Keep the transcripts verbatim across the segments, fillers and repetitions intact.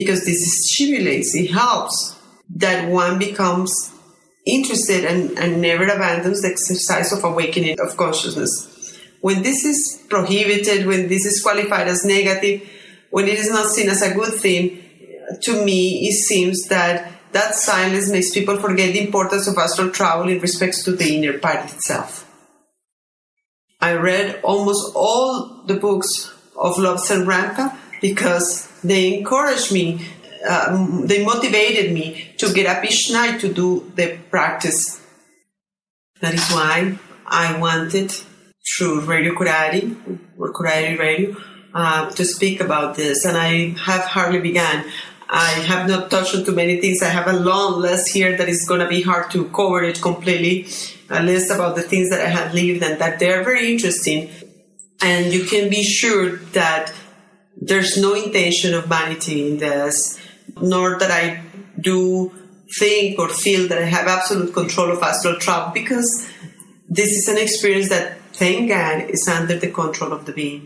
because this stimulates, it helps that one becomes interested and, and never abandons the exercise of awakening of consciousness. When this is prohibited, when this is qualified as negative, when it is not seen as a good thing, to me it seems that that silence makes people forget the importance of astral travel in respect to the inner part itself. I read almost all the books of Lobsang Rampa because they encouraged me, uh, they motivated me to get up each night to do the practice. That is why I wanted, through Radio Kurari, or Kurari Radio, uh, to speak about this. And I have hardly begun. I have not touched on too many things. I have a long list here that is going to be hard to cover it completely. A list about the things that I have lived and that they are very interesting. And you can be sure that there's no intention of vanity in this, nor that I do think or feel that I have absolute control of astral travel, because this is an experience that, thank God, is under the control of the being.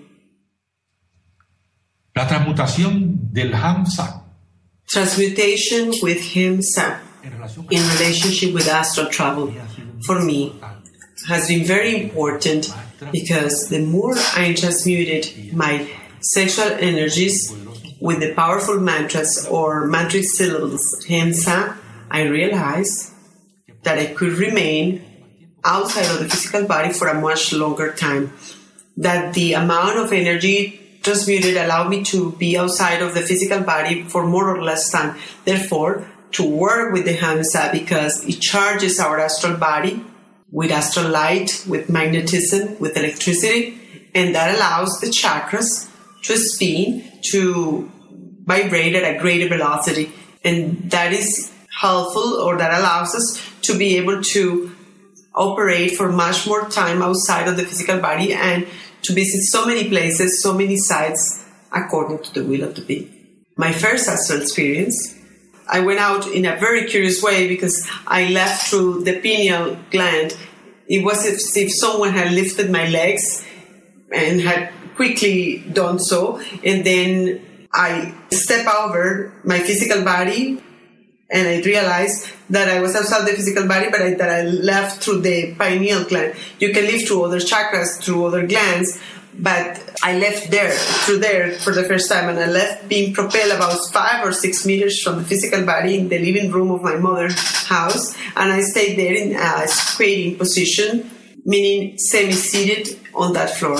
La transmutación del Hamsa. Transmutation with Hamsa in relationship with astral travel, for me, has been very important, because the more I transmuted my sexual energies with the powerful mantras or mantric syllables Hamsa, I realized that I could remain outside of the physical body for a much longer time. That the amount of energy transmuted allowed me to be outside of the physical body for more or less time. Therefore, to work with the Hamsa, because it charges our astral body with astral light, with magnetism, with electricity, and that allows the chakras to spin, to vibrate at a greater velocity. And that is helpful, or that allows us to be able to operate for much more time outside of the physical body and to visit so many places, so many sites, according to the will of the being. My first astral experience, I went out in a very curious way because I left through the pineal gland. It was as if someone had lifted my legs and had quickly done so. And then I stepped over my physical body and I realized that I was outside the physical body, but I, that I left through the pineal gland. You can live through other chakras, through other glands, but I left there, through there for the first time, and I left being propelled about five or six meters from the physical body in the living room of my mother's house, and I stayed there in a squatting position, meaning semi-seated on that floor,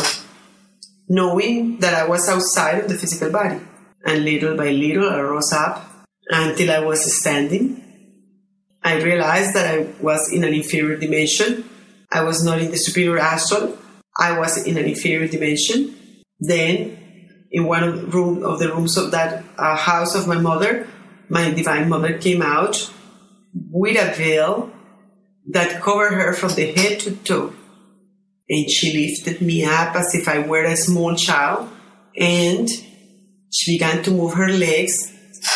knowing that I was outside of the physical body. And little by little, I rose up until I was standing. I realized that I was in an inferior dimension. I was not in the superior astral. I was in an inferior dimension. Then, in one of the, room, of the rooms of that uh, house of my mother, my divine mother came out with a veil that covered her from the head to toe. And she lifted me up as if I were a small child, and she began to move her legs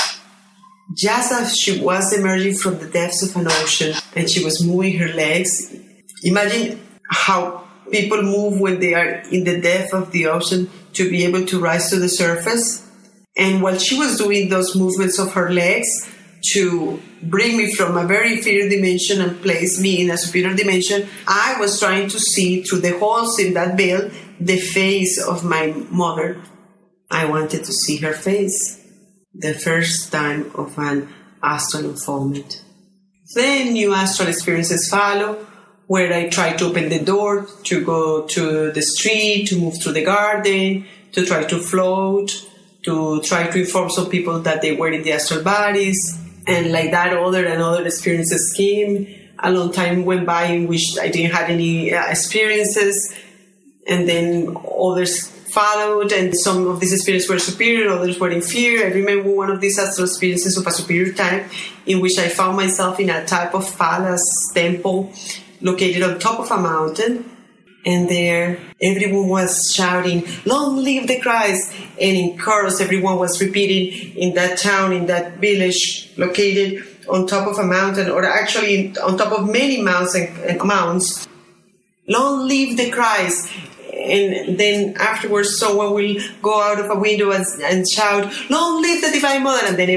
just as she was emerging from the depths of an ocean, and she was moving her legs. Imagine how people move when they are in the depth of the ocean to be able to rise to the surface. And while she was doing those movements of her legs to bring me from a very inferior dimension and place me in a superior dimension, I was trying to see through the holes in that veil the face of my mother. I wanted to see her face. The first time of an astral unfoldment. Then new astral experiences follow, where I try to open the door, to go to the street, to move through the garden, to try to float, to try to inform some people that they were in the astral bodies. And like that, other and other experiences came. A long time went by in which I didn't have any uh, experiences. And then others followed, and some of these experiences were superior, others were inferior. I remember one of these astral experiences of a superior type in which I found myself in a type of palace temple located on top of a mountain, and there everyone was shouting, "Long live the Christ!" And in chorus everyone was repeating in that town, in that village located on top of a mountain, or actually on top of many mountains and mounds, "Long live the Christ!" and then afterwards someone will go out of a window and, and shout, "Long live the Divine Mother," and then